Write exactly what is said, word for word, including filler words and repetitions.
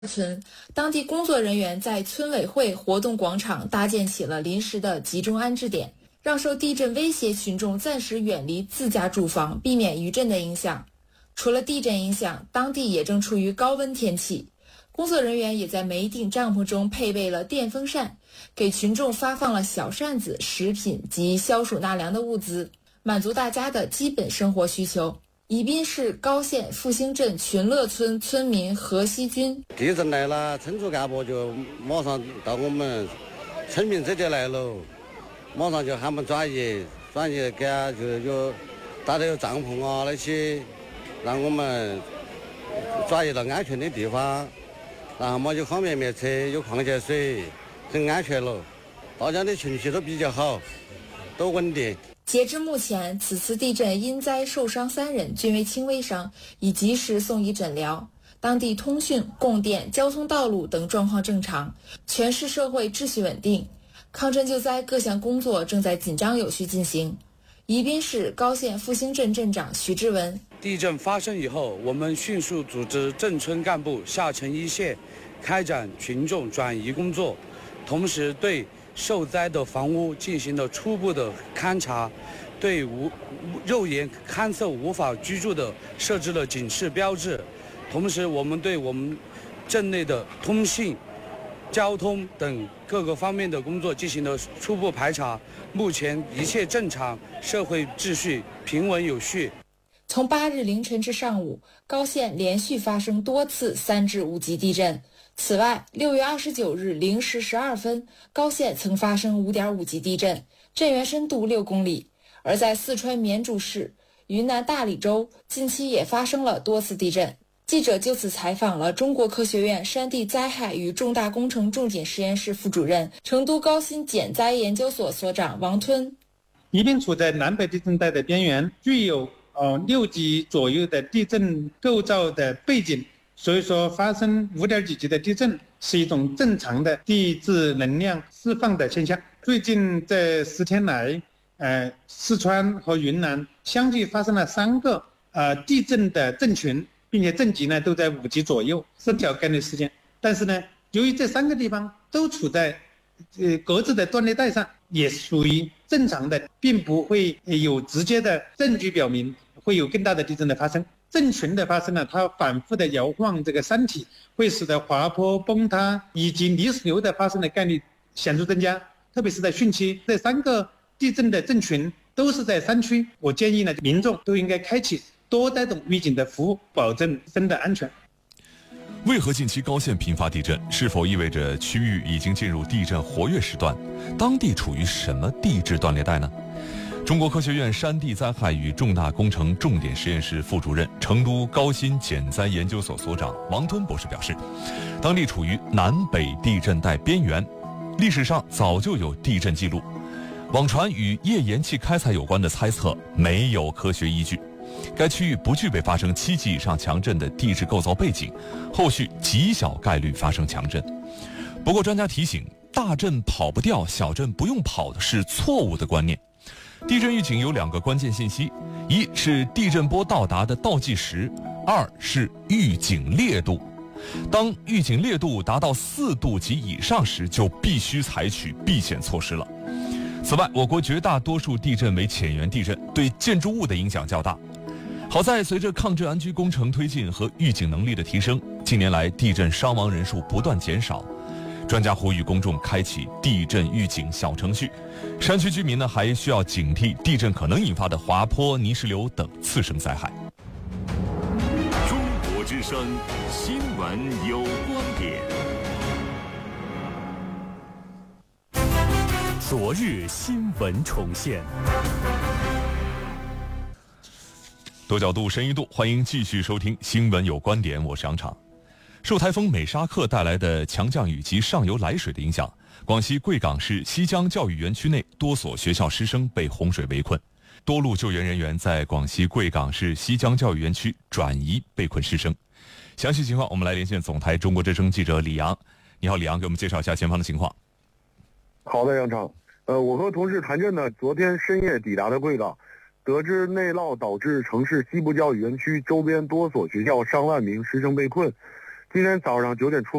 村，当地工作人员在村委会活动广场搭建起了临时的集中安置点，让受地震威胁群众暂时远离自家住房，避免余震的影响。除了地震影响，当地也正处于高温天气，工作人员也在每顶帐篷中配备了电风扇，给群众发放了小扇子、食品及消暑纳凉的物资，满足大家的基本生活需求。宜宾市高县复兴镇群乐村村民何希军： 地震来了，村组干部就马上到我们村民这里来了，马上就喊我们转移，转移给啊就有搭的有帐篷啊那些，让我们转移到安全的地方，然后嘛就方便面吃，有矿泉水，很安全了。大家的情绪都比较好，都稳定。 截至目前，此次地震因灾受伤三人，均为轻微伤，已及时送医诊疗。当地通讯、供电、交通道路等状况正常，全市社会秩序稳定，抗震救灾各项工作正在紧张有序进行。宜宾市高县复兴镇镇长徐志文： 地震发生以后，我们迅速组织镇村干部下沉一线，开展群众转移工作，同时对受灾的房屋进行了初步的勘查，对无肉眼勘测无法居住的设置了警示标志，同时我们对我们镇内的通信、交通等各个方面的工作进行了初步排查，目前一切正常，社会秩序平稳有序。 从八日凌晨至上午，高县连续发生多次三至五级地震。此外，六月二十九日零时十二分，高县曾发生五点五级地震，震源深度六公里。而在四川绵竹市、云南大理州，近期也发生了多次地震。记者就此采访了中国科学院山地灾害与重大工程重点实验室副主任、成都高新减灾研究所所长王吞。 宜宾处在南北地震带的边缘，具有呃六级左右的地震构造的背景。所以说发生五点几级的地震是一种正常的地质能量释放的现象。最近这十天来，呃，四川和云南相继发生了三个呃地震的震群，并且震级呢都在五级左右，是小概率事件。但是呢，由于这三个地方都处在呃各自的断裂带上，也属于正常的，并不会有直接的证据表明会有更大的地震的发生。震群的发生呢，它反复的摇晃这个山体，会使得滑坡、崩塌以及泥石流的发生的概率显著增加。特别是在汛期，这三个地震的震群都是在山区，我建议呢，民众都应该开启多带动预警的服务，保证身的安全。 为何近期高县频发地震？是否意味着区域已经进入地震活跃时段？当地处于什么地质断裂带呢？中国科学院山地灾害与重大工程重点实验室副主任、成都高新减灾研究所所长王吞博士表示，当地处于南北地震带边缘，历史上早就有地震记录，网传与页岩气开采有关的猜测没有科学依据。该区域不具备发生七级以上强震的地质构造背景，后续极小概率发生强震。不过专家提醒，大震跑不掉，小震不用跑的是错误的观念。地震预警有两个关键信息，一是地震波到达的倒计时，二是预警烈度。当预警烈度达到四度及以上时，就必须采取避险措施了。此外，我国绝大多数地震为浅源地震，对建筑物的影响较大。好在随着抗震安居工程推进和预警能力的提升，近年来地震伤亡人数不断减少。专家呼吁公众开启地震预警小程序，山区居民呢还需要警惕地震可能引发的滑坡、泥石流等次生灾害。 中国之声新闻有观点。昨日新闻重现， 多角度、深一度，欢迎继续收听新闻有观点，我是杨畅。受台风美沙克带来的强降雨及上游来水的影响，广西贵港市西江教育园区内多所学校师生被洪水围困，多路救援人员在广西贵港市西江教育园区转移被困师生。详细情况我们来连线总台中国之声记者李阳。你好，李阳，给我们介绍一下前方的情况。 好的，杨畅。呃，我和同事谭震呢，昨天深夜抵达的贵港，得知内涝导致城市西部教育园区周边多所学校上万名师生被困。 今天早上九点出